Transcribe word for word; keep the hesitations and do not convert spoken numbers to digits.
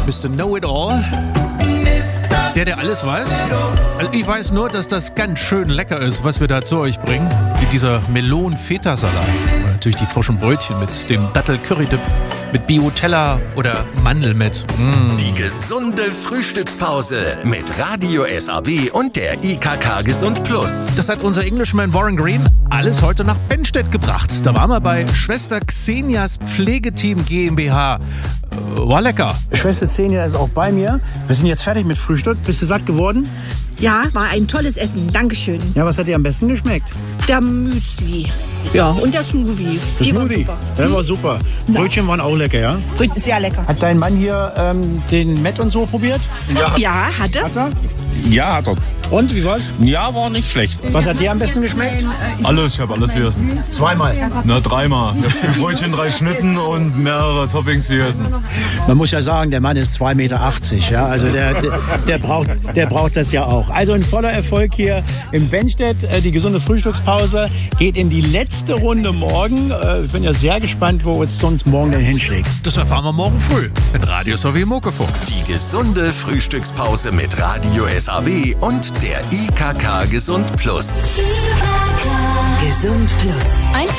Mister Know-It-All. Der, der alles weiß. Also ich weiß nur, dass das ganz schön lecker ist, was wir da zu euch bringen. Wie dieser Melonen-Feta-Salat. Und natürlich die frischen Brötchen mit dem Dattel-Curry-Dip, mit Bio-Teller oder Mandelmett. Mm. Die gesunde Frühstückspause mit Radio S A W und der I K K Gesund Plus. Das hat unser Englishman Warren Green alles heute nach Benstedt gebracht. Da waren wir bei Schwester Xenias Pflegeteam GmbH. War lecker. Schwester Xenia ist auch bei mir. Wir sind jetzt fertig mit Frühstück. Bist du satt geworden? Ja, war ein tolles Essen. Dankeschön. Ja, was hat dir am besten geschmeckt? Der Müsli. Ja, und der Smoothie. Das Die waren Smoothie. super. Der war super. Brötchen waren auch lecker, ja? Brötchen sehr lecker. Hat dein Mann hier ähm, den Met und so probiert? Ja, hatte. Hat er? Ja, hat er. Und, wie war's? Ja, war nicht schlecht. Was hat dir am besten geschmeckt? Alles, ich habe alles gegessen. Zweimal. Na, dreimal. Ich habe zwei Brötchen, drei Schnitten und mehrere Toppings gegessen. Man muss ja sagen, der Mann ist zwei Meter achtzig. Ja? Also der, der, der, braucht, der braucht das ja auch. Also ein voller Erfolg hier im Benstedt. Die gesunde Frühstückspause geht in die letzte Runde morgen. Ich bin ja sehr gespannt, wo es sonst morgen denn hinschlägt. Das erfahren wir morgen früh mit Radio S A W Muckefunk. Die gesunde Frühstückspause mit Radio S A W und der I K K Gesund Plus. Gesund Plus.